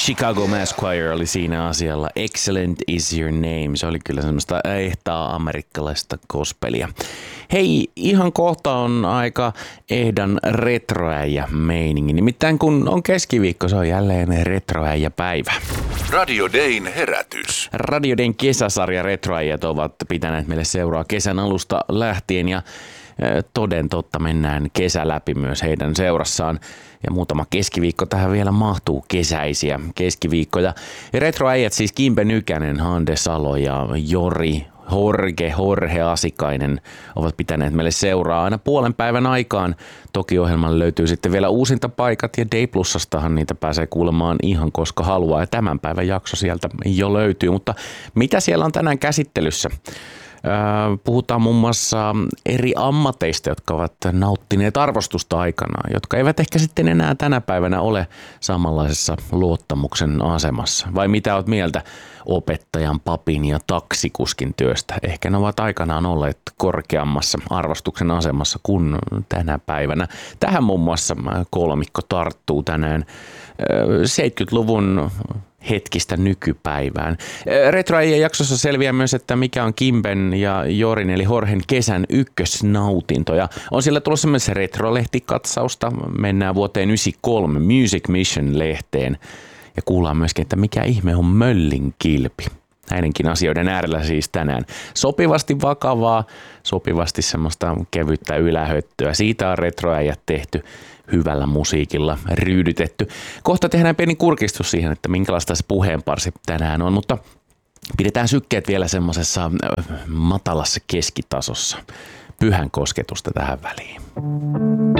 Chicago Mass Choir oli siinä asialla. Excellent is your name. Se oli kyllä semmoista ehtaa amerikkalaista gospelia. Hei, ihan kohta on aika ehdan retroäijä meiningi. Nimittäin kun on keskiviikko, se on jälleen retroäijä päivä. Radio Dayn herätys. Radio Dayn kesäsarja retroäijät ovat pitäneet meille seuraa kesän alusta lähtien ja toden totta mennään kesä läpi myös heidän seurassaan. Ja muutama keskiviikko tähän vielä mahtuu kesäisiä keskiviikkoja. Ja retroäijät siis Kimpe Nykänen, Hande Salo ja Jori Jorge Asikainen ovat pitäneet meille seuraa aina puolen päivän aikaan. Toki ohjelmalle löytyy sitten vielä uusintapaikat ja Day Plusastahan niitä pääsee kuulemaan ihan koska haluaa. Ja tämän päivän jakso sieltä jo löytyy, mutta mitä siellä on tänään käsittelyssä? Puhutaan muun muassa eri ammateista, jotka ovat nauttineet arvostusta aikanaan, jotka eivät ehkä sitten enää tänä päivänä ole samanlaisessa luottamuksen asemassa. Vai mitä olet mieltä opettajan, papin ja taksikuskin työstä? Ehkä ne ovat aikanaan olleet korkeammassa arvostuksen asemassa kuin tänä päivänä. Tähän muun muassa kolmikko tarttuu tänään 70-luvun hetkistä nykypäivään. Retroäijien jaksossa selviää myös, että mikä on Kimben ja Jorin eli Jorgen kesän ykkösnautinto. Ja on siellä tulossa myös retrolehtikkatsausta. Mennään vuoteen 1993 Music Mission-lehteen ja kuullaan myöskin, että mikä ihme on möllinkilpi. Näidenkin asioiden äärellä siis tänään. Sopivasti vakavaa, sopivasti semmoista kevyttä ylähöttöä. Siitä on retroäijät tehty, hyvällä musiikilla ryydytetty. Kohta tehdään pieni kurkistus siihen, että minkälaista se puheenparsi tänään on, mutta pidetään sykkeet vielä semmoisessa matalassa keskitasossa. Pyhän kosketusta tähän väliin.